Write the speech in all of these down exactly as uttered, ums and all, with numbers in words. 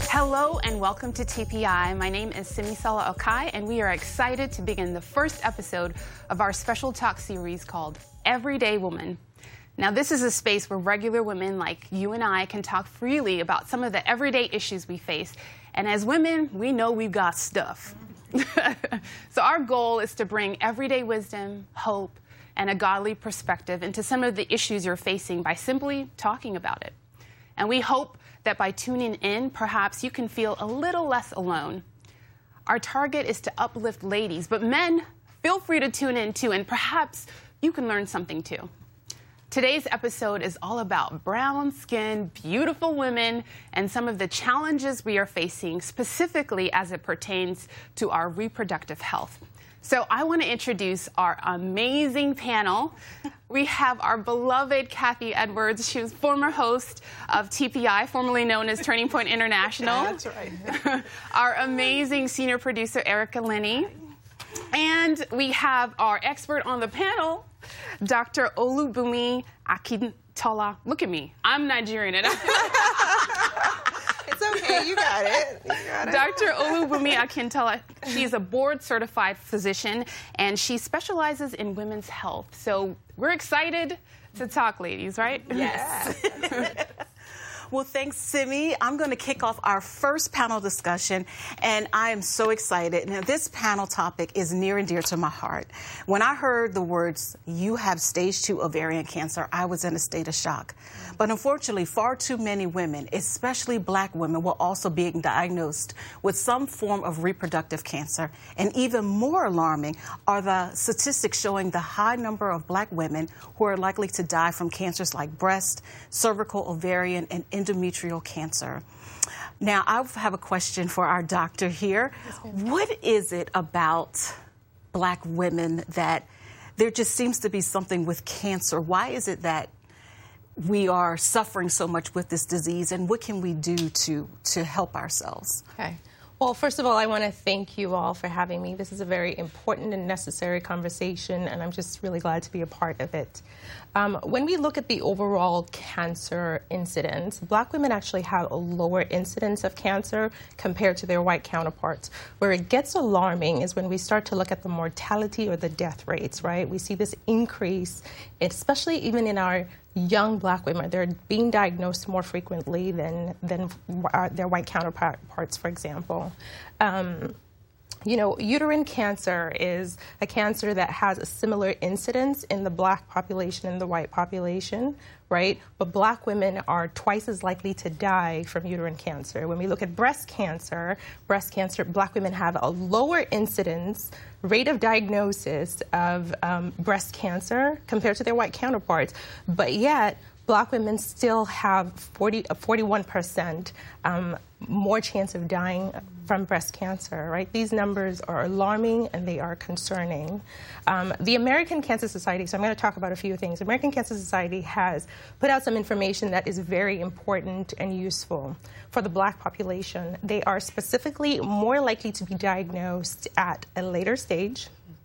Hello and welcome to T P I. My name is Simisala Okai, and we are excited to begin the first episode of our special talk series called Everyday Woman. Now, this is a space where regular women like you and I can talk freely about some of the everyday issues we face. And as women, we know we've got stuff. So our goal is to bring everyday wisdom, hope, and a godly perspective into some of the issues you're facing by simply talking about it. And we hope that by tuning in, perhaps you can feel a little less alone. Our target is to uplift ladies, but men, feel free to tune in too, and perhaps you can learn something too. Today's episode is all about brown-skinned, beautiful women and some of the challenges we are facing, specifically as it pertains to our reproductive health. So I want to introduce our amazing panel. We have our beloved Kathy Edwards. She was former host of T P I, formerly known as Turning Point International. That's right. Our amazing senior producer, Erica Linney. And we have our expert on the panel, Doctor Olubunmi Akintola. Look at me. I'm Nigerian. And It's okay. You got it. You got it. Doctor Olubunmi Akintola, she's a board-certified physician, and she specializes in women's health. So we're excited to talk, ladies, right? Yes. Well, thanks, Simi. I'm going to kick off our first panel discussion, and I am so excited. Now, this panel topic is near and dear to my heart. When I heard the words, "you have stage two ovarian cancer," I was in a state of shock. But unfortunately, far too many women, especially black women, were also being diagnosed with some form of reproductive cancer. And even more alarming are the statistics showing the high number of black women who are likely to die from cancers like breast, cervical, ovarian, and endometrial cancer. Now, I have a question for our doctor here. What is it about black women that there just seems to be something with cancer? Why is it that we are suffering so much with this disease, and what can we do to, to help ourselves? Okay. Well, first of all, I want to thank you all for having me. This is a very important and necessary conversation, and I'm just really glad to be a part of it. Um, when we look at the overall cancer incidence, black women actually have a lower incidence of cancer compared to their white counterparts. Where it gets alarming is when we start to look at the mortality or the death rates, right? We see this increase, especially even in our young black women. They're being diagnosed more frequently than, than their white counterparts, for example. Um, You know, uterine cancer is a cancer that has a similar incidence in the black population and the white population, right? But black women are twice as likely to die from uterine cancer. When we look at breast cancer, breast cancer, black women have a lower incidence rate of diagnosis of um, breast cancer compared to their white counterparts, but yet black women still have forty, forty-one percent um, more chance of dying from breast cancer, right? These numbers are alarming and they are concerning. Um, the American Cancer Society, so I'm going to talk about a few things. American Cancer Society has put out some information that is very important and useful for the black population. They are specifically more likely to be diagnosed at a later stage.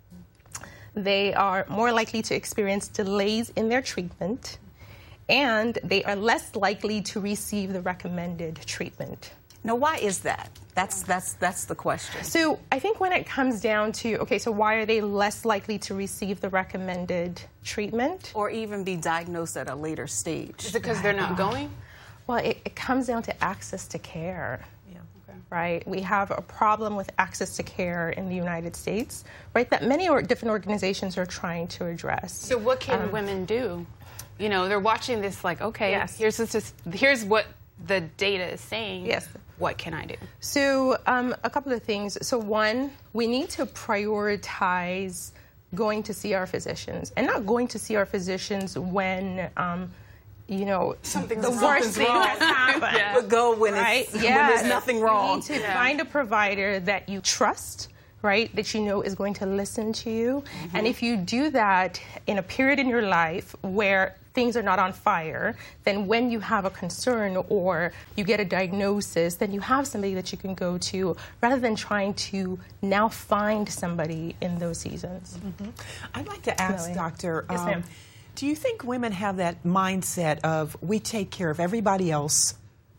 They are more likely to experience delays in their treatment, and they are less likely to receive the recommended treatment. Now, why is that? That's, that's, that's the question. So I think when it comes down to, okay, so why are they less likely to receive the recommended treatment? Or even be diagnosed at a later stage. Is it because they're not going? Well, it, it comes down to access to care. Yeah. Okay. Right? We have a problem with access to care in the United States, right, that many or different organizations are trying to address. So what can Um, women do? You know, they're watching this like, okay, Yes. here's, this, here's what the data is saying. Yes. What can I do? So um, a couple of things. So one, we need to prioritize going to see our physicians, and not going to see our physicians when, um, you know, Something's the wrong. worst thing has happened. Yeah. But go when, Right? it's, Yeah. when there's nothing wrong. You need to Yeah. find a provider that you trust, right, that you know is going to listen to you. Mm-hmm. And if you do that in a period in your life where things are not on fire, then when you have a concern or you get a diagnosis, then you have somebody that you can go to rather than trying to now find somebody in those seasons. Mm-hmm. I'd like to ask, Definitely. Doctor, Yes, um, ma'am. do you think women have that mindset of we take care of everybody else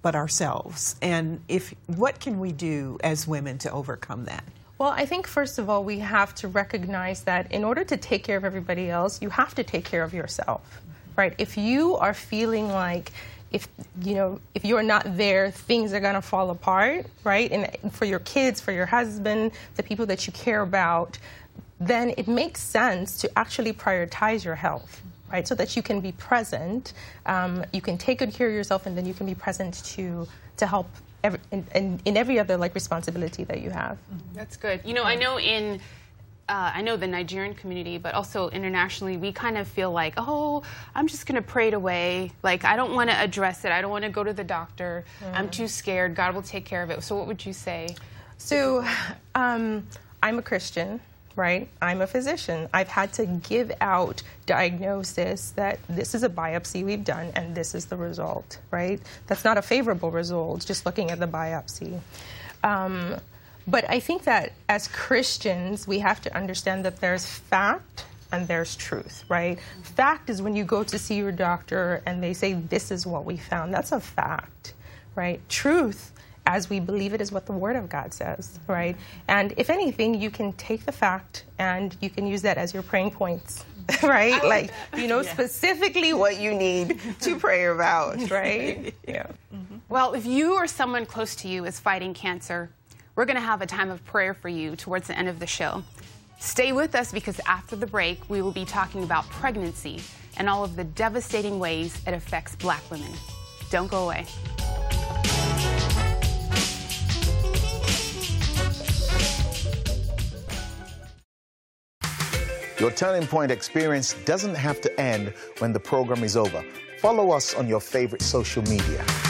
but ourselves. And if what can we do as women to overcome that? Well, I think, first of all, we have to recognize that in order to take care of everybody else, you have to take care of yourself, right? If you are feeling like, if, you know, if you're not there, things are going to fall apart, right? And for your kids, for your husband, the people that you care about, then it makes sense to actually prioritize your health, right? So that you can be present, um, you can take good care of yourself, and then you can be present to, to help Every, in, in, in every other like responsibility that you have. That's good. You know, I know in uh, I know the Nigerian community, but also internationally, we kind of feel like, oh, I'm just going to pray it away. Like, I don't want to address it. I don't want to go to the doctor. Mm. I'm too scared. God will take care of it. So what would you say? So um, I'm a Christian. Right? I'm a physician. I've had to give out diagnosis that this is a biopsy we've done and this is the result, right? That's not a favorable result, just looking at the biopsy. Um, but I think that as Christians, we have to understand that there's fact and there's truth, right? Fact is when you go to see your doctor and they say, this is what we found. That's a fact, right? Truth, as we believe it, is what the Word of God says, right? And if anything, you can take the fact and you can use that as your praying points, right? Like, you know, yeah. specifically what you need to pray about, right? Yeah. Mm-hmm. Well, if you or someone close to you is fighting cancer, we're going to have a time of prayer for you towards the end of the show. Stay with us, because after the break, we will be talking about pregnancy and all of the devastating ways it affects Black women. Don't go away. Your Turning Point experience doesn't have to end when the program is over. Follow us on your favorite social media.